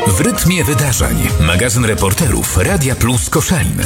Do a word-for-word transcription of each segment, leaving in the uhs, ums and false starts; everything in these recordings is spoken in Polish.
W rytmie wydarzeń. Magazyn reporterów Radia Plus Koszalin.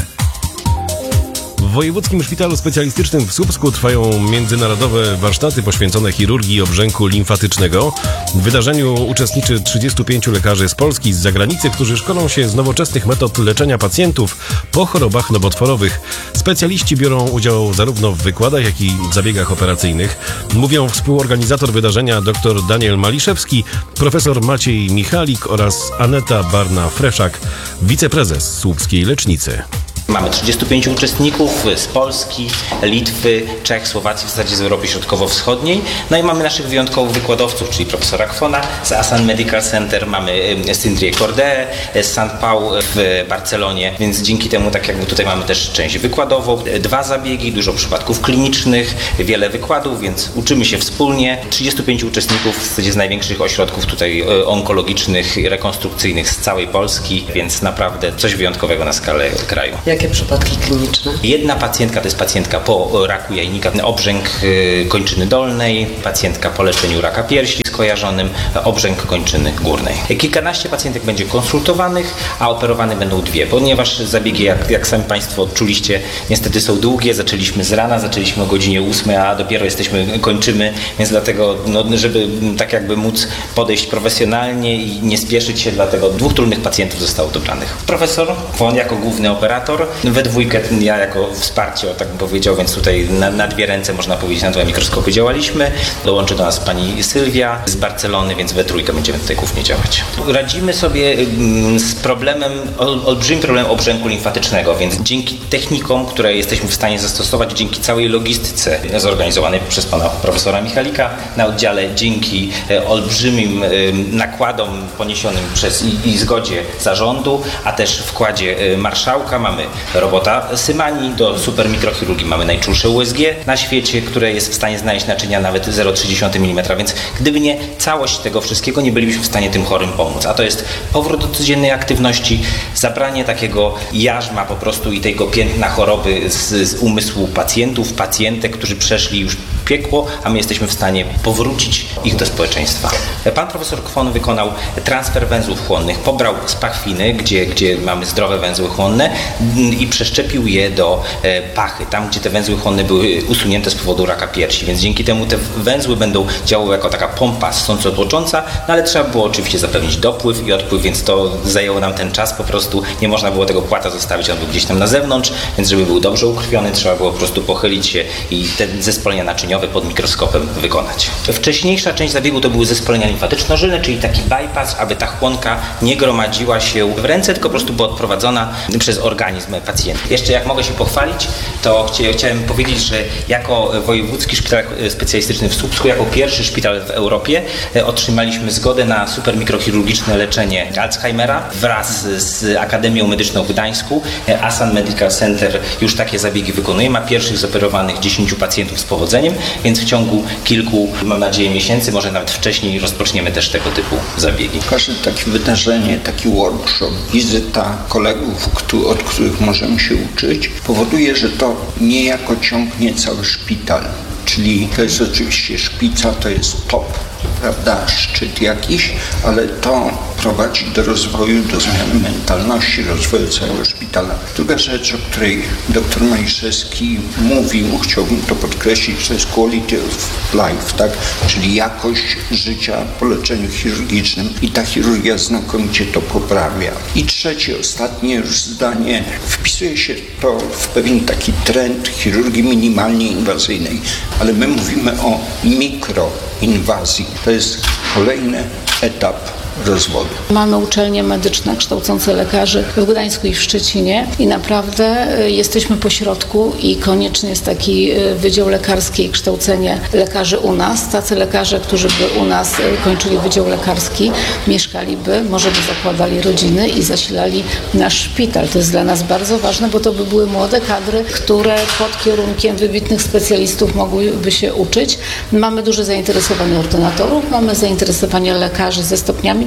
W Wojewódzkim Szpitalu Specjalistycznym w Słupsku trwają międzynarodowe warsztaty poświęcone chirurgii obrzęku limfatycznego. W wydarzeniu uczestniczy trzydziestu pięciu lekarzy z Polski i z zagranicy, którzy szkolą się z nowoczesnych metod leczenia pacjentów po chorobach nowotworowych. Specjaliści biorą udział zarówno w wykładach, jak i w zabiegach operacyjnych. Mówią współorganizator wydarzenia dr Daniel Maliszewski, profesor Maciej Michalik oraz Aneta Barna-Freszak, wiceprezes Słupskiej Lecznicy. Mamy trzydziestu pięciu uczestników z Polski, Litwy, Czech, Słowacji, w zasadzie z Europy Środkowo-Wschodniej. No i mamy naszych wyjątkowych wykładowców, czyli profesora Kwona z Asan Medical Center, mamy Sindrię Cordeę z Saint Paul w Barcelonie, więc dzięki temu tak jakby tutaj mamy też część wykładową, dwa zabiegi, dużo przypadków klinicznych, wiele wykładów, więc uczymy się wspólnie. trzydziestu pięciu uczestników w zasadzie z największych ośrodków tutaj onkologicznych i rekonstrukcyjnych z całej Polski, więc naprawdę coś wyjątkowego na skalę kraju. Jakie przypadki kliniczne? Jedna pacjentka to jest pacjentka po raku jajnika, obrzęk kończyny dolnej, pacjentka po leczeniu raka piersi skojarzonym, obrzęk kończyny górnej. Kilkanaście pacjentek będzie konsultowanych, a operowane będą dwie, ponieważ zabiegi, jak, jak sami Państwo odczuliście, niestety są długie. Zaczęliśmy z rana, zaczęliśmy o godzinie ósmej, a dopiero jesteśmy, kończymy, więc dlatego, no, żeby tak jakby móc podejść profesjonalnie i nie spieszyć się, dlatego dwóch trudnych pacjentów zostało dobranych. Profesor Kwon jako główny operator, we dwójkę ja jako wsparcie, o tak bym powiedział, więc tutaj na, na dwie ręce, można powiedzieć, na dwa mikroskopy działaliśmy. Dołączy do nas pani Sylwia z Barcelony, więc we trójkę będziemy tutaj głównie działać. Radzimy sobie z problemem, ol, olbrzymim problemem obrzęku limfatycznego, więc dzięki technikom, które jesteśmy w stanie zastosować, dzięki całej logistyce zorganizowanej przez pana profesora Michalika na oddziale, dzięki olbrzymim nakładom poniesionym przez i, i zgodzie zarządu, a też wkładzie marszałka, mamy robota Symani, do supermikrochirurgii mamy najczulsze U S G na świecie, które jest w stanie znaleźć naczynia nawet zero przecinek trzy milimetra, więc gdyby nie całość tego wszystkiego, nie bylibyśmy w stanie tym chorym pomóc. A to jest powrót do codziennej aktywności, zabranie takiego jarzma po prostu i tego piętna choroby z, z umysłu pacjentów, pacjentek, którzy przeszli już piekło, a my jesteśmy w stanie powrócić ich do społeczeństwa. Pan profesor Kwon wykonał transfer węzłów chłonnych, pobrał z pachwiny, gdzie, gdzie mamy zdrowe węzły chłonne, i przeszczepił je do pachy, tam gdzie te węzły chłonne były usunięte z powodu raka piersi, więc dzięki temu te węzły będą działały jako taka pompa ssąco-tłocząca, no ale trzeba było oczywiście zapewnić dopływ i odpływ, więc to zajęło nam ten czas po prostu, nie można było tego płata zostawić, on był gdzieś tam na zewnątrz, więc żeby był dobrze ukrwiony, trzeba było po prostu pochylić się i te zespolenia naczyniowe pod mikroskopem wykonać. Wcześniejsza część zabiegu to były zespolenia limfatyczno-żylne, czyli taki bypass, aby ta chłonka nie gromadziła się w ręce, tylko po prostu była odprowadzona przez organizm pacjenta. Jeszcze jak mogę się pochwalić, to chcia, chciałem powiedzieć, że jako Wojewódzki Szpital Specjalistyczny w Słupsku, jako pierwszy szpital w Europie otrzymaliśmy zgodę na supermikrochirurgiczne leczenie Alzheimera wraz z Akademią Medyczną w Gdańsku. Asan Medical Center już takie zabiegi wykonuje, ma pierwszych zoperowanych dziesięciu pacjentów z powodzeniem, więc w ciągu kilku, mam nadzieję, miesięcy, może nawet wcześniej rozpoczniemy też tego typu zabiegi. Każde takie wydarzenie, taki workshop, wizyta kolegów, od których możemy się uczyć, powoduje, że to niejako ciągnie cały szpital. Czyli to jest oczywiście szpica, to jest top, prawda, szczyt jakiś, ale to prowadzi do rozwoju, do zmiany mentalności, rozwoju całego szpitala. Druga rzecz, o której dr Maliszewski mówił, chciałbym to podkreślić, to jest quality of life, tak? Czyli jakość życia po leczeniu chirurgicznym i ta chirurgia znakomicie to poprawia. I trzecie, ostatnie już zdanie, wpisuje się to w pewien taki trend chirurgii minimalnie inwazyjnej, ale my mówimy o mikroinwazji. To jest kolejny etap rozwoju. Mamy uczelnie medyczne kształcące lekarzy w Gdańsku i w Szczecinie i naprawdę jesteśmy po środku i konieczny jest taki wydział lekarski i kształcenie lekarzy u nas. Tacy lekarze, którzy by u nas kończyli wydział lekarski, mieszkaliby, może by zakładali rodziny i zasilali nasz szpital. To jest dla nas bardzo ważne, bo to by były młode kadry, które pod kierunkiem wybitnych specjalistów mogłyby się uczyć. Mamy duże zainteresowanie ordynatorów, mamy zainteresowanie lekarzy ze stopniami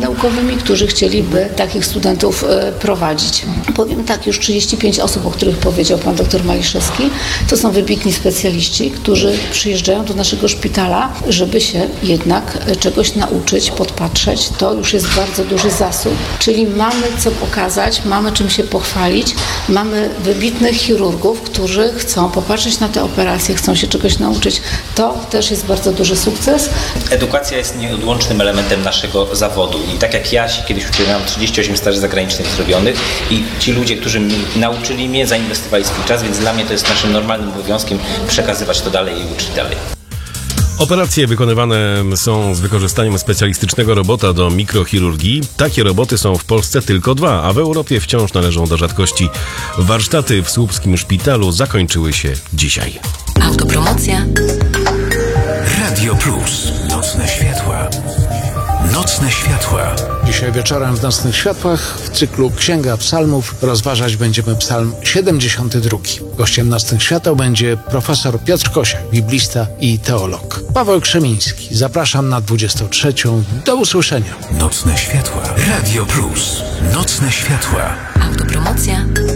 naukowymi, którzy chcieliby takich studentów prowadzić. Powiem tak, już trzydzieści pięć osób, o których powiedział pan doktor Maliszewski, to są wybitni specjaliści, którzy przyjeżdżają do naszego szpitala, żeby się jednak czegoś nauczyć, podpatrzeć. To już jest bardzo duży zasób, czyli mamy co pokazać, mamy czym się pochwalić, mamy wybitnych chirurgów, którzy chcą popatrzeć na te operacje, chcą się czegoś nauczyć. To też jest bardzo duży sukces. Edukacja jest nieodłącznym elementem naszego zawodu i tak jak ja się kiedyś uczyłem, mam trzydzieści osiem staży zagranicznych zrobionych i ci ludzie, którzy mi nauczyli mnie, zainwestowali swój czas, więc dla mnie to jest naszym normalnym obowiązkiem przekazywać to dalej i uczyć dalej. Operacje wykonywane są z wykorzystaniem specjalistycznego robota do mikrochirurgii. Takie roboty są w Polsce tylko dwa, a w Europie wciąż należą do rzadkości. Warsztaty w Słupskim Szpitalu zakończyły się dzisiaj. Autopromocja. Radio Plus. Nocne światła. Nocne światła. Dzisiaj wieczorem w Nocnych Światłach w cyklu Księga Psalmów rozważać będziemy psalm siedemdziesiąty drugi. Gościem Nocnych Świateł będzie profesor Piotr Kosiak, biblista i teolog. Paweł Krzemiński. Zapraszam na dwudziestą trzecią. Do usłyszenia. Nocne światła. Radio Plus. Nocne światła. Autopromocja.